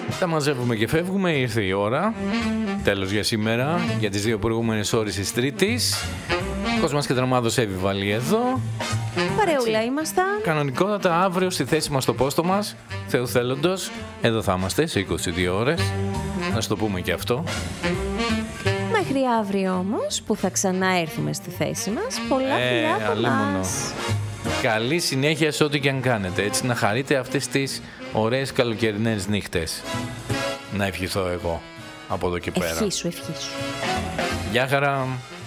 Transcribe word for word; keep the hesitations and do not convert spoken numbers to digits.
Τα μαζεύουμε και φεύγουμε, ήρθε η ώρα. Τέλος για σήμερα, για τις δύο προηγούμενες ώρες της Τρίτης. Κόσμος και Δραμάδος Εύη εδώ. Παρεούλα ήμασταν. Κανονικότατα αύριο στη θέση μας στο πόστο μας, Θεού θέλοντος, εδώ θα είμαστε σε είκοσι δύο ώρες. Να σου το πούμε και αυτό. Μέχρι αύριο όμως που θα ξανά έρθουμε στη θέση μας. Πολλά ε, φιλιά από μας. Καλή συνέχεια σε ό,τι και αν κάνετε. Έτσι να χαρείτε αυτές τις ωραίες καλοκαιρινές νύχτες. Να ευχηθώ εγώ από εδώ και πέρα. Ευχή σου, ευχή σου. Γεια χαρά.